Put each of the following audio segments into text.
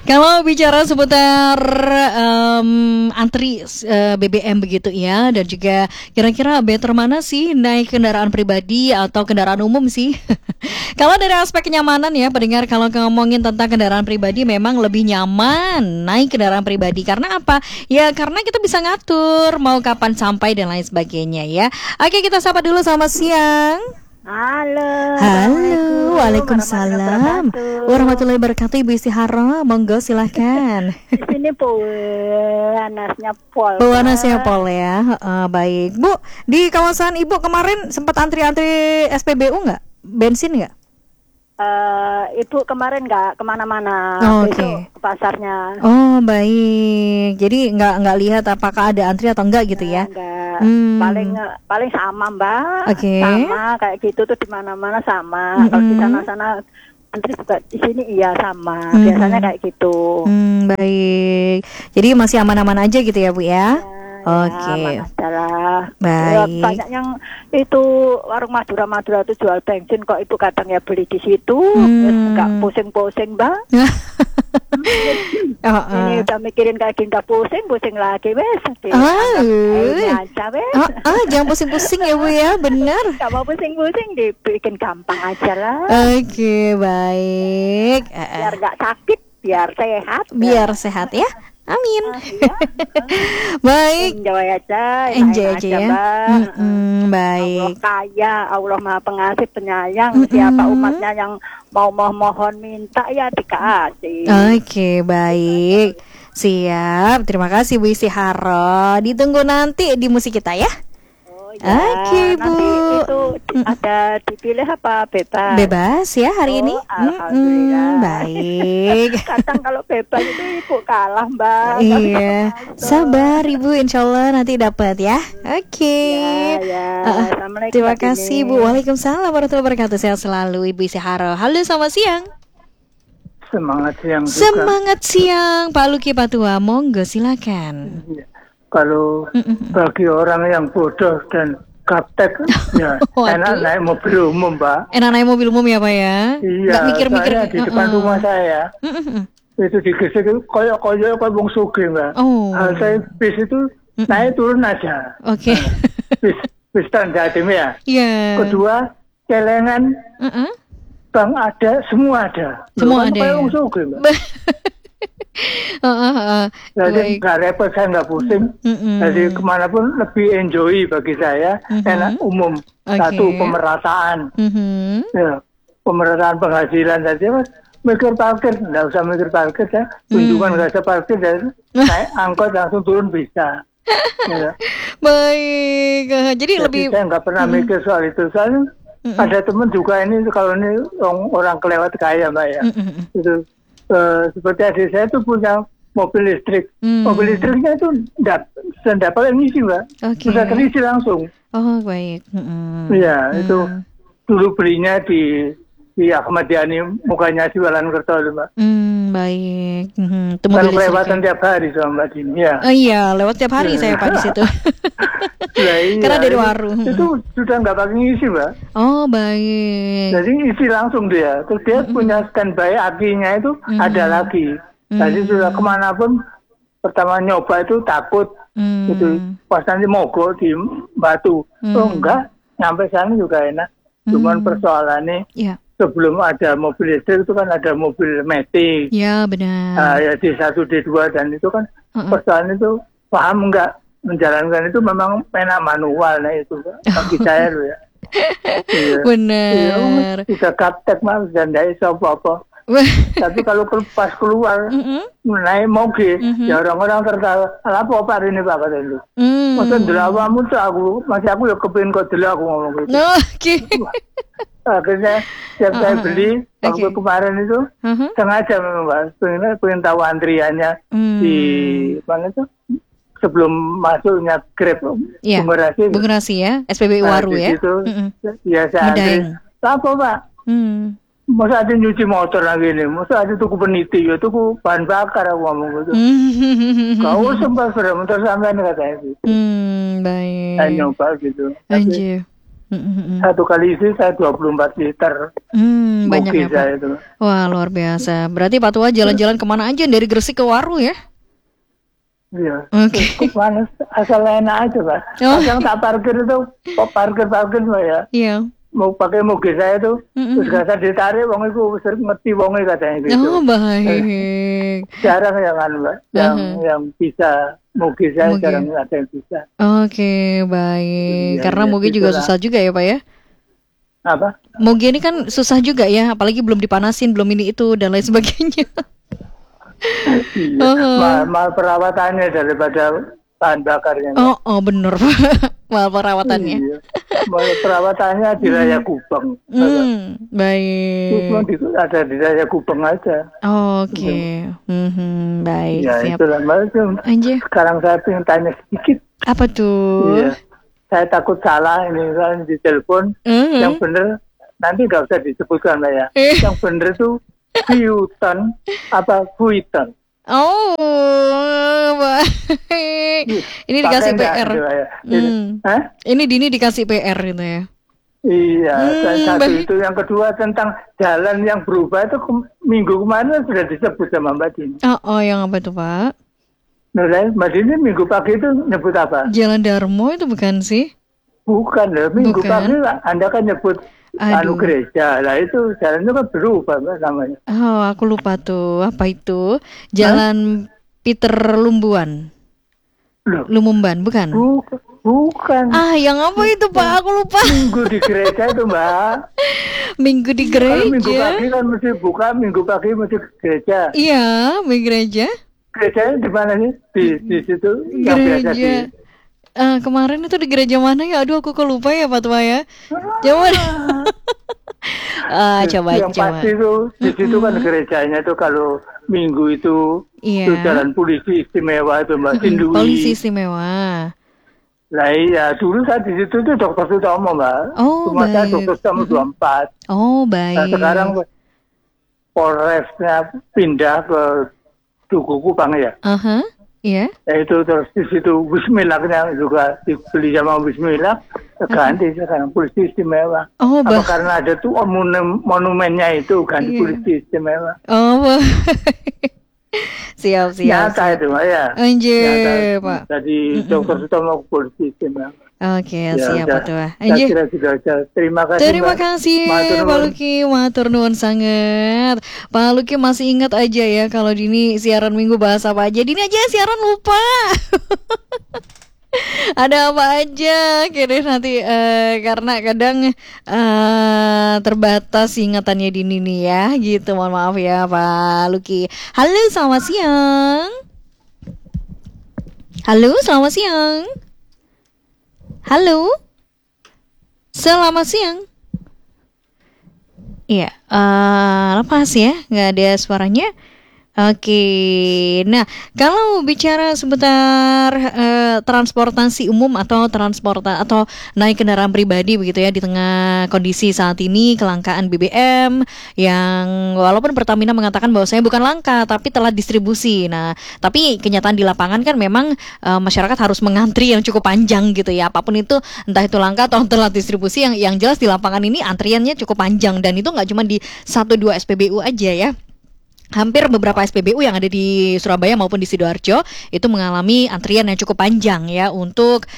Kalau bicara seputar antri BBM begitu ya, dan juga kira-kira better mana sih, naik kendaraan pribadi atau kendaraan umum sih? Kalau dari aspek kenyamanan ya pendengar, kalau ngomongin tentang kendaraan pribadi memang lebih nyaman naik kendaraan pribadi. Karena apa? Ya karena kita bisa ngatur mau kapan sampai dan lain sebagainya ya. Oke, kita sapa dulu, selamat siang. Halo. Halo, waalaikumsalam warahmatullahi wabarakatuh. Ibu Istihara, monggo silahkan. Di sini panasnya pol. Panasnya pol ya. Baik, Bu. Di kawasan Ibu kemarin sempat antri-antri SPBU nggak? Bensin nggak? Ibu kemarin nggak kemana-mana, Oke. ke pasarnya. Oh baik, jadi nggak lihat apakah ada antri atau enggak gitu ya? Enggak. Paling sama Mbak. Oke. Sama kayak gitu tuh di mana-mana sama. Kalau di sana-sana antri juga di sini iya sama. Biasanya kayak gitu. Baik, jadi masih aman-aman aja gitu ya Bu ya? Oke. Masalah. Baik. Banyak yang itu warung Madura tuh jual bensin kok itu kadang ya beli di situ, nggak pusing-pusing Mbak. Ini udah mikirin kayak gini, nggak pusing lagi wes. Ini aja wes. Jangan pusing-pusing ya Bu ya, benar. Nggak mau pusing-pusing, dibikin gampang aja lah. Oke, baik. Biar nggak sakit, biar sehat. Biar sehat ya. Amin. Baik. Enjoy aja ya. Baik. Allah kaya, Allah Maha Pengasih Penyayang. Siapa umatnya yang mau mohon minta ya dikasih. Oke, baik. Siap. Terima kasih Bu Istihara. Ditunggu nanti di musik kita ya. Ya, oke Bu. Nanti itu ada dipilih apa bebas? Bebas ya hari ini. Alhamdulillah. Baik. Kadang kalau bebas itu Ibu kalah Mbak. Iya. Sabar Ibu, insya Allah nanti dapat ya. Oke. Ya. Assalamualaikum. Terima kasih Bu. Waalaikumsalam warahmatullahi wabarakatuh. Sehat selalu Ibu Istihara. Halo, selamat siang. Semangat siang juga. Semangat siang Pak Luki Patua. Monggo silakan. Kalau bagi orang yang bodoh dan gaptek, ya enak naik mobil umum, Pak. Enak naik mobil umum ya, Pak ya? Iya, nggak mikir-mikir. saya di depan rumah saya, itu digesek koyok wong sugih, Mbak. Saya bis itu naik turun aja. Oke. Bis standar ya. Iya. Kedua, celengan, bank ada, semua ada. Semua ada. Kayak wong sugih, Mbak. Jadi nggak repot, saya nggak pusing. Jadi kemanapun lebih enjoy bagi saya, enak umum. Satu pemerataan, ya, pemerataan penghasilan saja mas. Mikir parkir, nggak usah mikir parkir ya. Tunjukkan nggak usah parkir, dan naik angkot langsung turun bisa. Ya. Baik, jadi lebih. Saya nggak pernah mikir soal itu. Soalnya ada teman juga ini, kalau ini orang kelewat kaya mbak ya. Itu seperti adik saya itu punya mobil listrik. Mobil listriknya itu tidak pakai ngisi mbak, bisa terisi langsung. Oh baik. Iya itu dulu belinya di Ahmad Yani, mukanya Siwalan Kerto mbak. Baik. Kan kelewatan tiap hari sama mbak Dini ya. Oh iya, lewat tiap hari saya Pak di situ. Nah, iya, karena dari warung. Itu sudah nggak pakai ngisi mbak. Oh baik. Jadi isi langsung dia. Terus dia punya standby akinya itu ada lagi. Jadi sudah kemanapun, pertama nyoba itu takut. Itu pas nanti mogok di Batu. Oh enggak, nyampe sana juga enak. Cuman persoalannya sebelum ada mobil listrik itu kan ada mobil matic. Ya benar. Ya D1, D2 dan itu kan persoalan itu paham enggak? Menjalankan itu memang enak manual, nah itu bagi saya loh ya. Benar. Bisa kaptek mas dan dari apa-apa. Tapi kalau pas keluar naik moge, ya orang-orang tertawa. Apa hari ini pak kata itu? Masa delawamu tuh aku ya kepingin kau delawa aku ngomong gitu. Oke. Akhirnya setiap saya beli waktu kemarin itu sengaja memang mas pengen tahu antriannya di mana tuh. Sebelum masuknya Grab, Bung Rasi ya, SPBU Waru ya. Ya saya antri. Apa pak? Masa ada nyuci motor lagi nih, masa ada tuku peniti, ya tuku bahan bakar aku ngomong gitu. Kau sempat sudah motor sampai katanya gitu. Baik. Saya nyoba gitu. Anjir. Satu kali isi saya 24 liter. Banyak Moge ya Pak. saya itu. Wah luar biasa. Berarti Pak Tua jalan-jalan kemana aja dari Gresik ke Waru ya? Iya. Oke. Cukup manis, asal enak aja Pak. Oh. Kadang tak parkir itu, parkir Pak ya. Iya. Mau pakai moge saya tuh, terus kata ditarik, wong itu sering ngerti wongnya katanya gitu. Oh baik. Jarang yang Mbak, yang bisa moge saya jarang ada yang bisa. Oke baik. Iya, Karena iya, moge juga itulah. susah juga ya Pak ya? Apa? Moge ini kan susah juga ya, apalagi belum dipanasin, belum ini itu dan lain sebagainya. Iya. Mal perawatannya daripada bahan bakarnya. Mbak. Oh bener Pak. Mal perawatannya. Iya. Mal perawatannya di Raya Gubeng. Baik. Cuma ada di Raya Gubeng aja. Oke. Baik. Ya Siap. itulah Mbak. Anjir. Sekarang saya ingin tanya sedikit. Apa tuh? Iya. Saya takut salah ini kan di telepon. Yang benar nanti nggak usah disebutkan Mbak ya. Yang benar tuh Vuitton apa Vuitton. Oh, baik. Ini dikasih Pakai PR. enggak, ya? Hah? Ini Dini dikasih PR gitu ya. Iya, satu baik. itu. Yang kedua tentang jalan yang berubah itu minggu kemarin sudah disebut sama Mbak Dini. Oh, yang apa tuh Pak? Nah, Mbak Dini minggu pagi itu nyebut apa? Jalan Darmo itu bukan sih? Bukan, minggu Bukan. pagi Anda kan nyebut Aduh. gereja. Lah itu jalannya kan berubah Mbak namanya. Oh, aku lupa tuh. Apa itu? Jalan Peter Lumbuan. Loh, Lumumban, bukan? bukan. Yang apa itu Pak? Aku lupa. Minggu di gereja itu Mbak. Minggu di Kalau minggu gereja. pagi kan mesti buka, minggu pagi mesti gereja. Iya, di gereja. Gerejanya di mana sih? Di situ yang biasa di. Gereja. Kemarin itu di gereja mana ya? Aduh, aku kok lupa ya Pak Tua ya. Coba. Coba. Yang pasti itu di situ kan gerejanya itu kalau minggu itu Iya. itu jalan polisi istimewa itu Mbak Sindui. Polisi istimewa. Lah iya, dulu saya di situ tuh Dr. Sutomo Mbak. Oh, Cuma saya baik. Dr. Sutomo 24. Oh, Nah, baik. sekarang Polresnya pindah ke Duku Kupang ya. Iya. Itu terus di situ Bismillahnya juga dibeli sama Bismillah, ganti sekarang polisi istimewa. Oh, Apa karena ada tuh monumennya itu ganti polisi istimewa. Oh, siap. Nyata itu Mbak ya. Anjir, Pak. Jadi Dr. Sutomo polisi istimewa. Oke, siap Pak Tua. Saya Anjir. kira sudah aja. Terima kasih. Terima Mbak. kasih Matur Pak nuwun. Luki, matur nuwun sangat. Pak Luki masih ingat aja ya kalau Dini siaran minggu bahas apa aja. Dini aja siaran lupa. Ada apa aja kira nanti karena kadang terbatas ingatannya Dini nih ya gitu. Mohon maaf ya Pak Luki. Halo, selamat siang. Halo, selamat siang. Halo, selamat siang. Iya, lepas ya, nggak ada suaranya. Oke, nah kalau bicara seputar transportasi umum atau atau naik kendaraan pribadi begitu ya di tengah kondisi saat ini kelangkaan BBM yang walaupun Pertamina mengatakan bahwa saya bukan langka tapi telah distribusi. Nah, tapi kenyataan di lapangan kan memang masyarakat harus mengantri yang cukup panjang gitu ya. Apapun itu, entah itu langka atau telah distribusi, yang jelas di lapangan ini antriannya cukup panjang dan itu nggak cuma di 1-2 SPBU aja ya. Hampir beberapa SPBU yang ada di Surabaya maupun di Sidoarjo itu mengalami antrian yang cukup panjang ya untuk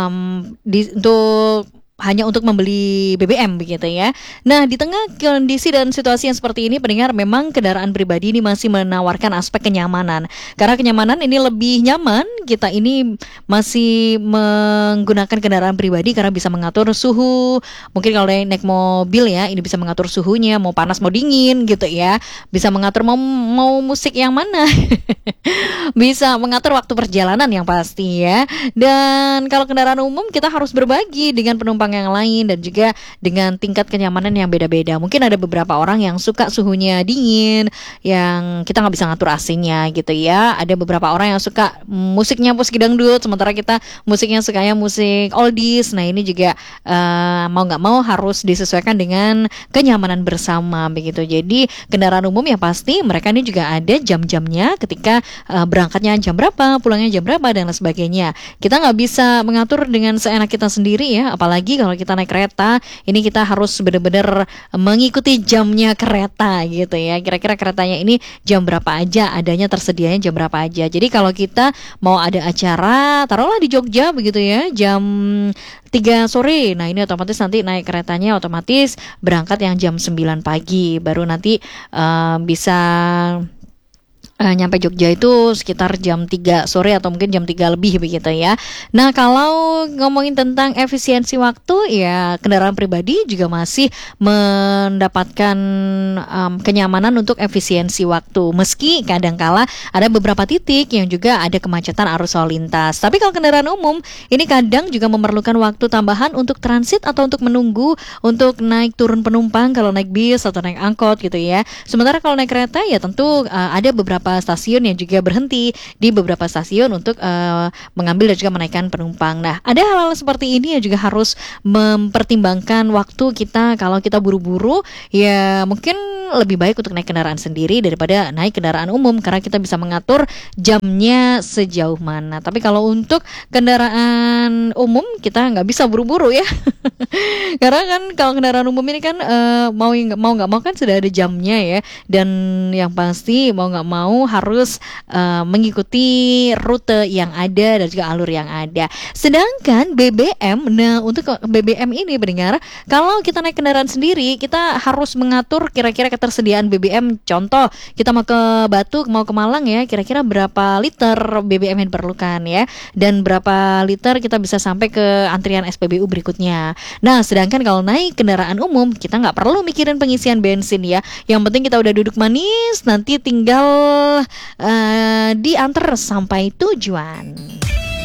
hanya untuk membeli BBM begitu ya. Nah, di tengah kondisi dan situasi yang seperti ini, pendengar, memang kendaraan pribadi ini masih menawarkan aspek kenyamanan. Karena kenyamanan ini lebih nyaman, kita ini masih menggunakan kendaraan pribadi karena bisa mengatur suhu. Mungkin kalau naik mobil ya, ini bisa mengatur suhunya, mau panas mau dingin gitu ya. Bisa mengatur mau musik yang mana. Bisa mengatur waktu perjalanan yang pasti ya. Dan kalau kendaraan umum kita harus berbagi dengan penumpang yang lain dan juga dengan tingkat kenyamanan yang beda-beda. Mungkin ada beberapa orang yang suka suhunya dingin, yang kita nggak bisa ngatur AC-nya gitu ya. Ada beberapa orang yang suka musiknya musik dangdut, sementara kita musiknya sukanya musik oldies. Nah, ini juga mau nggak mau harus disesuaikan dengan kenyamanan bersama begitu. Jadi kendaraan umum yang pasti mereka ini juga ada jam-jamnya, ketika berangkatnya jam berapa, pulangnya jam berapa dan lain sebagainya. Kita nggak bisa mengatur dengan seenak kita sendiri ya, apalagi kalau kita naik kereta, ini kita harus benar-benar mengikuti jamnya kereta gitu ya. Kira-kira keretanya ini jam berapa aja, adanya tersedianya jam berapa aja. Jadi kalau kita mau ada acara, taruhlah di Jogja begitu ya, jam 3 sore. Nah, ini otomatis nanti naik keretanya otomatis berangkat yang jam 9 pagi. Baru nanti bisa nyampe Jogja itu sekitar jam 3 sore atau mungkin jam 3 lebih begitu ya. Nah, kalau ngomongin tentang efisiensi waktu ya, kendaraan pribadi juga masih mendapatkan kenyamanan untuk efisiensi waktu. Meski kadangkala ada beberapa titik yang juga ada kemacetan arus lalu lintas. Tapi kalau kendaraan umum ini kadang juga memerlukan waktu tambahan untuk transit atau untuk menunggu untuk naik turun penumpang kalau naik bis atau naik angkot gitu ya. Sementara kalau naik kereta ya tentu ada beberapa stasiun yang juga berhenti di beberapa stasiun untuk mengambil dan juga menaikkan penumpang. Nah, ada hal-hal seperti ini yang juga harus mempertimbangkan waktu kita. Kalau kita buru-buru, ya mungkin lebih baik untuk naik kendaraan sendiri daripada naik kendaraan umum karena kita bisa mengatur jamnya sejauh mana. Tapi kalau untuk kendaraan umum kita nggak bisa buru-buru ya. Karena kan kalau kendaraan umum ini kan mau nggak mau kan sudah ada jamnya ya, dan yang pasti mau nggak mau harus mengikuti rute yang ada dan juga alur yang ada. Sedangkan BBM, nah untuk BBM ini pendengar, kalau kita naik kendaraan sendiri kita harus mengatur kira-kira ketersediaan BBM. Contoh kita mau ke Batu, mau ke Malang ya, kira-kira berapa liter BBM yang diperlukan ya, dan berapa liter kita bisa sampai ke antrian SPBU berikutnya. Nah, sedangkan kalau naik kendaraan umum kita nggak perlu mikirin pengisian bensin ya. Yang penting kita udah duduk manis, nanti tinggal diantar sampai tujuan.